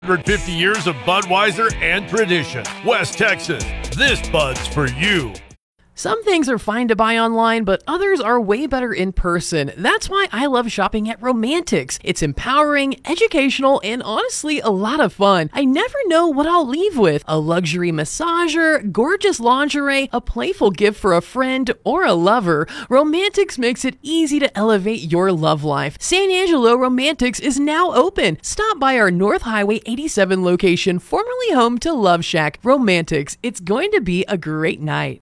150 years of Budweiser and tradition. West Texas, this Bud's for you. Some things are fine to buy online, but others are way better in person. That's why I love shopping at Romantics. It's empowering, educational, and honestly a lot of fun. I never know what I'll leave with. A luxury massager, gorgeous lingerie, a playful gift for a friend or a lover. Romantics makes it easy to elevate your love life. San Angelo Romantics is now open. Stop by our North Highway 87 location, formerly home to Love Shack. Romantics, it's going to be a great night.